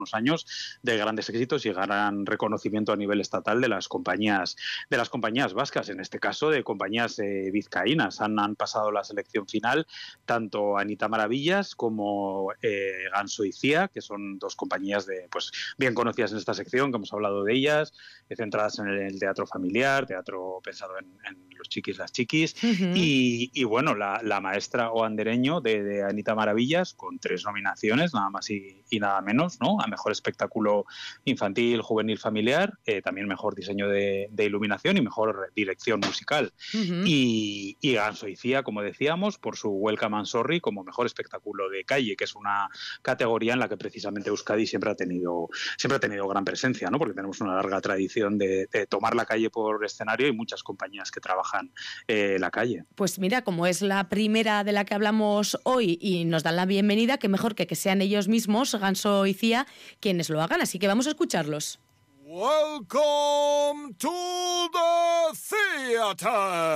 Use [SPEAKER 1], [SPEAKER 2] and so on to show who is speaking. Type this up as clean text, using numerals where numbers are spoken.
[SPEAKER 1] años de grandes éxitos y gran reconocimiento a nivel estatal de las compañías vascas, en este caso de compañías vizcaínas. Han pasado la selección final tanto Anita Maravillas como Ganso y Cía, que son dos compañías bien conocidas en esta sección, que hemos hablado de ellas, centradas en el teatro familiar, teatro pensado en los chiquis, las chiquis, y bueno, la maestra o andereño de Anita Maravillas, con 3 nominaciones, nada más y nada menos, ¿no? A mejor espectáculo infantil, juvenil, familiar, también mejor diseño de iluminación y mejor dirección musical. Y Ganso y Cía, como decíamos, por su Welcome and Sorry como mejor espectáculo de calle, que es una categoría en la que precisamente Euskadi siempre ha tenido gran presencia, ¿no? Porque tenemos una larga tradición de tomar la calle por escenario y muchas compañías que trabajan la calle.
[SPEAKER 2] Pues mira, como es la primera de la que hablamos hoy y nos dan la bienvenida, qué mejor que sean ellos mismos, Ganso y Cía, quienes lo hagan, así que vamos a escucharlos.
[SPEAKER 3] Welcome to the theater.